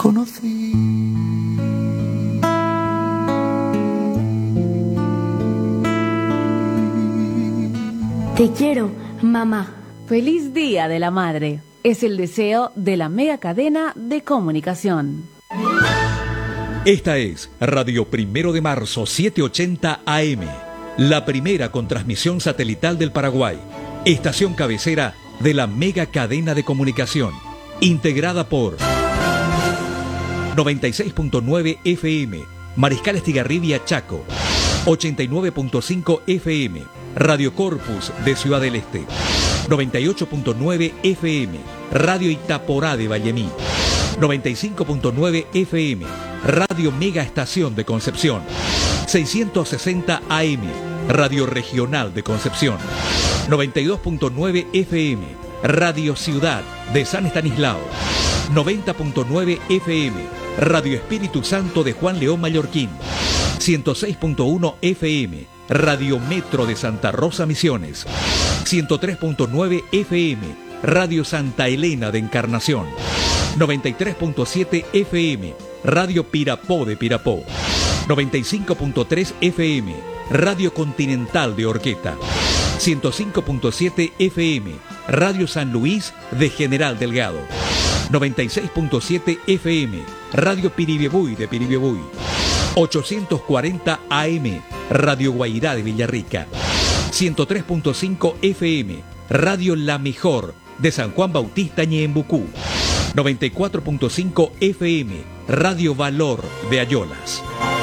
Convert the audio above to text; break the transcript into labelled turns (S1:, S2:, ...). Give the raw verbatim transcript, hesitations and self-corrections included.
S1: conocí.
S2: Te quiero, mamá.
S3: Feliz Día de la Madre. Es el deseo de la mega cadena de comunicación.
S4: Esta es Radio Primero de Marzo setecientos ochenta A M, la primera con transmisión satelital del Paraguay, estación cabecera de la mega cadena de comunicación, integrada por noventa y seis punto nueve F M, Mariscal Estigarribia, Chaco, ochenta y nueve punto cinco F M, Radio Corpus de Ciudad del Este, noventa y ocho punto nueve F M, Radio Itaporá de Vallemí, noventa y cinco punto nueve F M, Radio Mega Estación de Concepción, seiscientos sesenta A M, Radio Regional de Concepción, noventa y dos punto nueve F M, Radio Ciudad de San Estanislao, noventa punto nueve F M, Radio Espíritu Santo de Juan León Mallorquín, ciento seis punto uno F M, Radio Metro de Santa Rosa Misiones, ciento tres punto nueve F M, Radio Santa Elena de Encarnación, noventa y tres punto siete F M, Radio Pirapó de Pirapó, noventa y cinco punto tres F M, Radio Continental de Orqueta, ciento cinco punto siete F M, Radio San Luis de General Delgado, noventa y seis punto siete F M, Radio Piribebuy de Piribebuy, ochocientos cuarenta A M, Radio Guairá de Villarrica, ciento tres punto cinco F M, Radio La Mejor de San Juan Bautista Ñeembucú, noventa y cuatro punto cinco F M, Radio Valor de Ayolas.